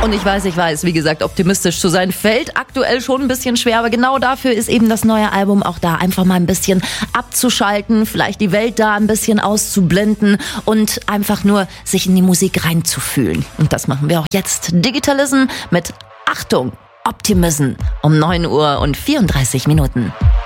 Und ich weiß, wie gesagt, optimistisch zu sein fällt aktuell schon ein bisschen schwer, aber genau dafür ist eben das neue Album auch da, einfach mal ein bisschen abzuschalten, vielleicht die Welt da ein bisschen auszublenden und einfach nur sich in die Musik reinzufühlen. Und das machen wir auch jetzt. Digitalism mit Achtung, Optimism um 9:34 Uhr.